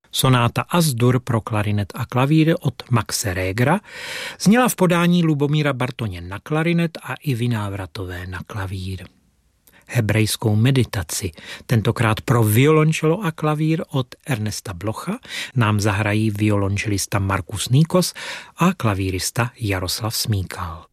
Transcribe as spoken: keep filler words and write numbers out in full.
Sonáta As-dur pro klarinet a klavír od Maxe Regera zněla v podání Lubomíra Bartoně na klarinet a Ivy Návratové na klavír. Hebrejskou meditaci, tentokrát pro violončelo a klavír od Ernesta Blocha, nám zahrají violončelista Markus Nikos a klavírista Jaroslav Smíkal.